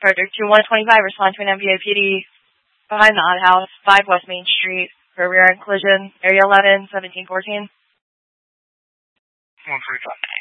Frederick 2125, respond to an MVAPD behind the odd house, 5 West Main Street, for rear end collision, area 11, 1714. 145.